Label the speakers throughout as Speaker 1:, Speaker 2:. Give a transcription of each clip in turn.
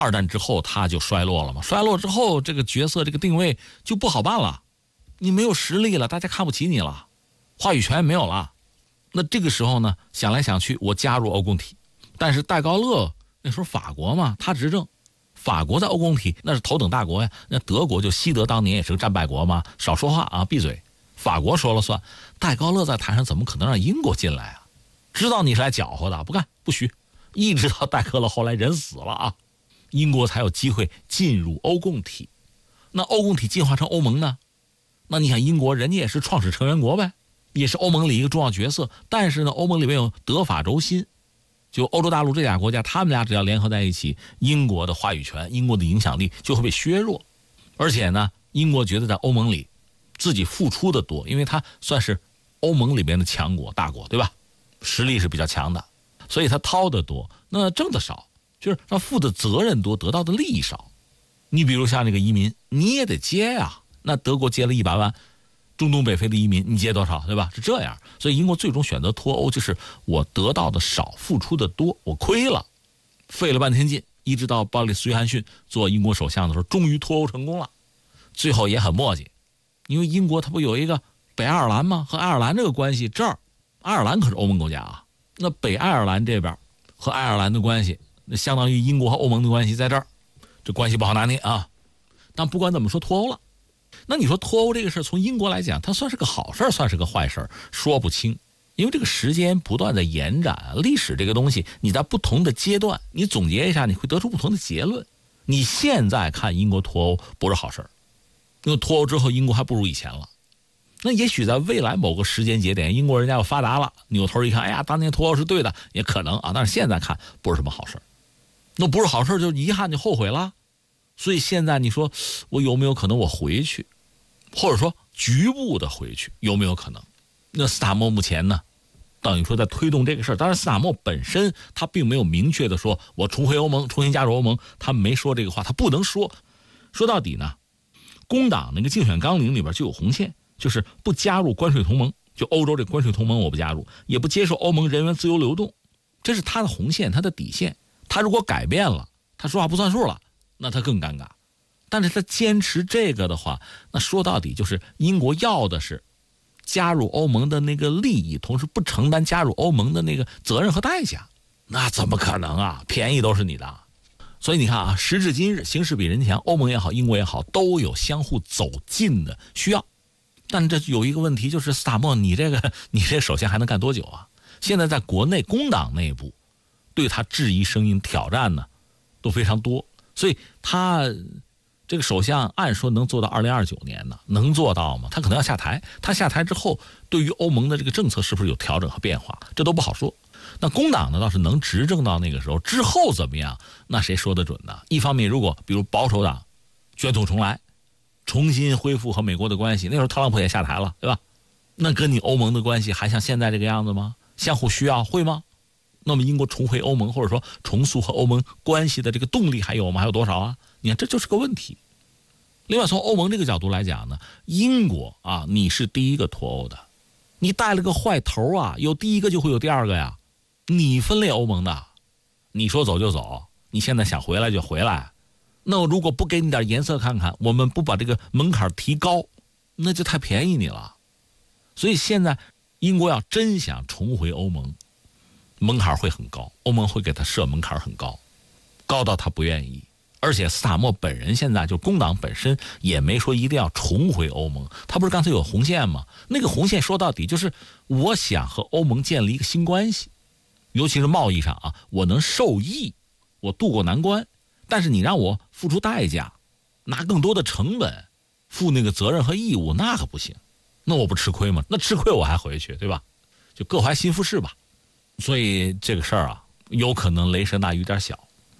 Speaker 1: 二战之后他就衰落了嘛，衰落之后这个角色这个定位就不好办了，你没有实力了，大家看不起你了，话语权也没有了。那这个时候呢，想来想去，我加入欧共体。但是戴高乐那时候法国嘛，他执政，法国在欧共体那是头等大国呀。那德国就西德当年也是个战败国嘛，少说话啊，闭嘴，法国说了算。戴高乐在台上怎么可能让英国进来啊？知道你是来搅和的，不干不许。一直到戴高乐后来人死了啊，英国才有机会进入欧共体。那欧共体进化成欧盟呢？那你想英国人家也是创始成员国呗，也是欧盟里一个重要角色。但是呢，欧盟里面有德法轴心，就欧洲大陆这俩国家，他们俩只要联合在一起，英国的话语权、英国的影响力就会被削弱。而且呢，英国觉得在欧盟里自己付出的多，因为他算是欧盟里边的强国大国，对吧？实力是比较强的，所以他掏的多，那挣的少，就是他负的责任多，得到的利益少。你比如像这个移民，你也得接呀。那德国接了100万中东北非的移民，你接多少，对吧？是这样。所以英国最终选择脱欧，就是我得到的少，付出的多，我亏了，费了半天劲，一直到鲍里斯·约翰逊做英国首相的时候，终于脱欧成功了。最后也很磨叽，因为英国它不有一个北爱尔兰吗？和爱尔兰这个关系，这儿爱尔兰可是欧盟国家啊，那北爱尔兰这边和爱尔兰的关系，那相当于英国和欧盟的关系在这儿，这关系不好拿捏啊。但不管怎么说，脱欧了。那你说脱欧这个事儿，从英国来讲，它算是个好事儿，算是个坏事儿，说不清。因为这个时间不断的延展，历史这个东西，你在不同的阶段，你总结一下，你会得出不同的结论。你现在看英国脱欧不是好事儿，因为脱欧之后英国还不如以前了。那也许在未来某个时间节点，英国人家要发达了，扭头一看，哎呀，当年脱欧是对的，也可能啊。但是现在看不是什么好事儿，那不是好事儿就遗憾就后悔了。所以现在你说我有没有可能我回去，或者说局部的回去，有没有可能？那斯塔默目前呢，等于说在推动这个事儿。当然斯塔默本身他并没有明确的说我重回欧盟，重新加入欧盟，他没说这个话，他不能说。说到底呢，工党那个竞选纲领里边就有红线，就是不加入关税同盟，就欧洲这关税同盟我不加入，也不接受欧盟人员自由流动，这是他的红线，他的底线。他如果改变了，他说话不算数了，那他更尴尬。但是他坚持这个的话，那说到底就是英国要的是加入欧盟的那个利益，同时不承担加入欧盟的那个责任和代价，那怎么可能啊？便宜都是你的。所以你看啊，时至今日，形势比人强，欧盟也好，英国也好，都有相互走近的需要。但这有一个问题，就是斯塔默，你这首相还能干多久啊？现在在国内工党内部对他质疑声音、挑战呢都非常多，所以他这个首相按说能做到2029年呢，能做到吗？他可能要下台。他下台之后，对于欧盟的这个政策是不是有调整和变化，这都不好说。那工党呢，倒是能执政到那个时候，之后怎么样，那谁说得准呢？一方面，如果比如保守党卷土重来，重新恢复和美国的关系，那时候特朗普也下台了，对吧？那跟你欧盟的关系还像现在这个样子吗？相互需要会吗？那么英国重回欧盟，或者说重塑和欧盟关系的这个动力还有吗？还有多少啊？你看，这就是个问题。另外，从欧盟这个角度来讲呢，英国啊，你是第一个脱欧的，你带了个坏头啊，有第一个就会有第二个呀。你分裂欧盟的，你说走就走，你现在想回来就回来，那我如果不给你点颜色看看，我们不把这个门槛提高，那就太便宜你了。所以现在英国要真想重回欧盟，门槛会很高，欧盟会给他设门槛很高，高到他不愿意。而且斯塔默本人现在就工党本身也没说一定要重回欧盟，他不是刚才有红线吗？那个红线说到底就是我想和欧盟建立一个新关系，尤其是贸易上啊，我能受益，我渡过难关，但是你让我付出代价，拿更多的成本，负那个责任和义务，那可不行。那我不吃亏吗？那吃亏我还回去，对吧？就各怀心腹事吧。所以这个事儿啊，有可能雷声大雨点小。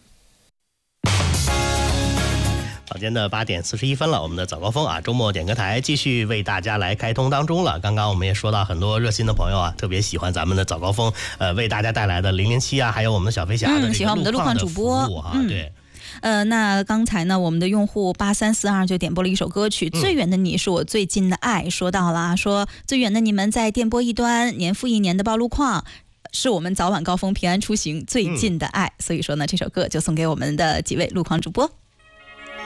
Speaker 2: 早间的8点41分了，我们的早高峰啊，周末点歌台继续为大家来开通当中了。刚刚我们也说到很多热心的朋友啊，特别喜欢咱们的早高峰，为大家带来的007啊，还有我们的小飞侠的这个
Speaker 3: 喜欢我们的路况主播
Speaker 2: 对。
Speaker 3: 那刚才呢，我们的用户8342就点播了一首歌曲《最远的你是我最近的爱》，说到了说最远的你们在电波一端，年复一年的报路况。 是我们早晚高峰平安出行最近的爱。所以说呢，这首歌就送给我们的几位路况主播。